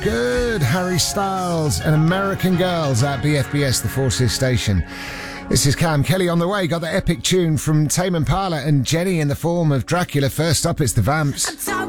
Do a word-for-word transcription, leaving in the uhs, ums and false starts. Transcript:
Good, Harry Styles and American Girls at B F B S, the Forces station. This is Cam Kelly on the way. Got the epic tune from Tame Impala and Jenny in the form of Dracula. First up, it's the Vamps.